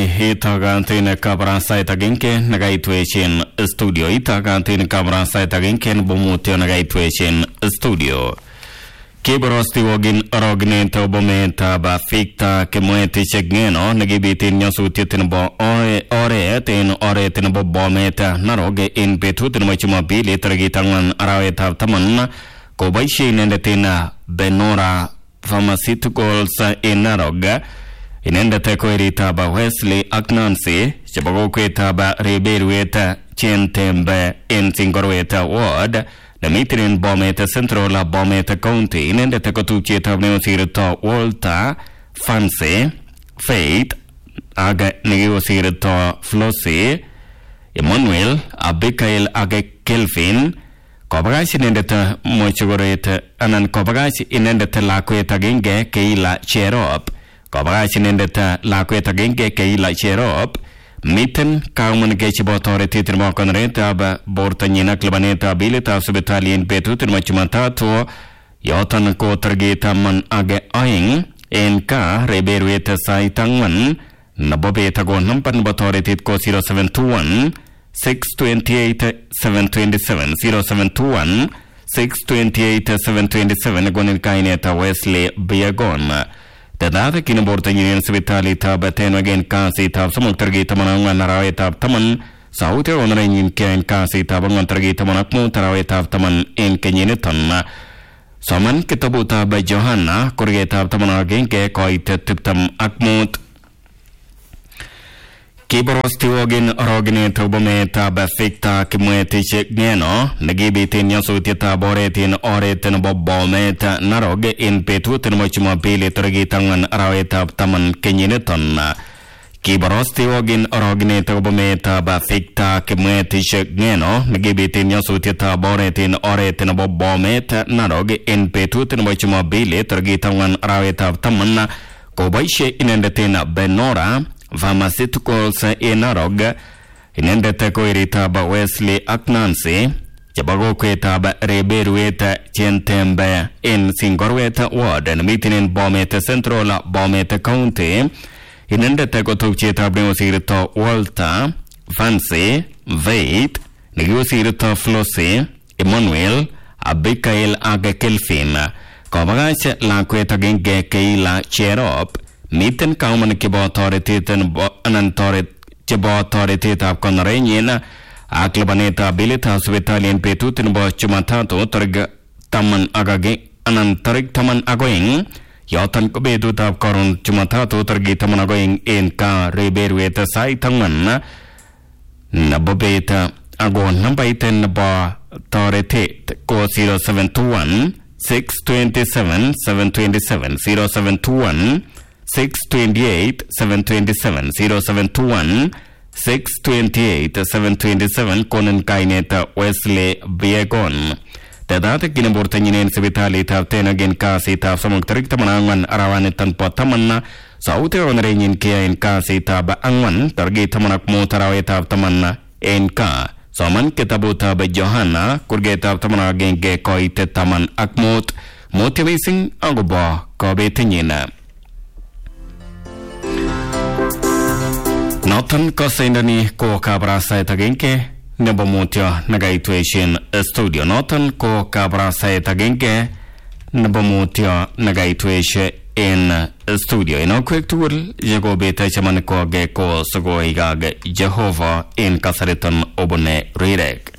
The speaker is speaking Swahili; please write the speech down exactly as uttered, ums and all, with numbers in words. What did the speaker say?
itagantin kabarasait aginke nagaitwechin studio itagantin kabarasait aginke bomutyo nagaitwechin studio Kiborosti wogin rognenta obomenta ba fikta kemweti chegeno nagibitin nyasutietin bo ore ore ten ore ten bo bometa naroge in betutin machuma bili tragitangan araweta taman ko baishin endetina Benora Pharmaceuticals in naroga inenda teko erita ba Wesley Aknansi chabago kweta ba Riberueta Chentembe in Singorweta ward the meeting in Bometa Central la Bometa County in the Tekotuchi Neosirito Walter Fancy Faith Aga Neosirito Flossie Emmanuel Abigail Aga Kelvin Cobagashi in the Mochugorete Anan Cobagashi in the Laqueta Genge Keila Cherop Cobagashi in the Laqueta Genge Keila Cherop Mitten kauman gechibo authority tirmo konreta ba bortanyina klabaneta abilita subetalien betutin machumatato yotan ko targeta man age aing enka reberueta saitangman nabobeta go nampan authority ko zero seven two one six two eight seven two seven zero seven two one six two eight seven two seven gonin kaineta Wesley Biagon Tadata kinaborta yun sa Vitali tab ten again kasi tab sa magtargita manang naraway tab taman sa ute o na rin yun kain kasi tab ang targita manak mo taraway tab taman in kanyinitan na sa man kitabu tab Johanna kurge tab taman again kaya koi tetiptam akmut Kiborosti wogin rogin tubome tab fikta kimweti chekneno nagibitin yasutita boretin oretin bobbometa naroge in petutin mochuma bili tragitangan arawetab taman kenyiniton Kiborosti wogin rogin tubome tab fikta kimweti chekneno nagibitin yasutita boretin oretin bobbometa naroge in petutin mochuma bili tragitangan arawetab taman kobaishe inendetina Benora Pharmaceuticals in Narog inendete ko irita ba Wesley Aknansi jabago kweta ba Reberueta Chentembe in Singorweta ward and meeting in Bometa Central Bometa County inendete ko tukcheta bneosirito Walter Fancy Veit negosirito Flossie Emmanuel Abigail Aga Kelvin Kobagache la kweta genge Keila Cherop Mitten kauman kibo authority ten anantorit kibo authority tab konrenyena aklabaneta abilita subitalian petutin bo chumatato targa taman agage anantarik taman agoing yotan kobedu tab koron chumatato targi taman agoing in ka reberueta sai taman nabobeta agon nambaiten ba authority ko zero seven two one six two seven seven two seven zero seven two one six two eight seven two seven zero seven two one six two eight seven two seven konen kaineta Wesley Biagon Tadata kinaborta nyinen sabitali tab ten again kasi tab samang tarik tamanangan arawanet tanpo tamanna sa ute onrenyin kia en kasi tab angwan targi tamanak mo tarawet tab tamanna en ka saman kitabu tab Johanna kurge tab tamanageng ge koite taman akmut motivating agoba kabetenyina Notan ko sa indani ko kabrasa itagenke nabamutyo nagaitweshin studio Notan ko kabrasa itagenke nabamutyo nagaitweshe in studio ino quick tour jago beta chaman ko ge ko sago igage Jehova in kasaritan obone rirek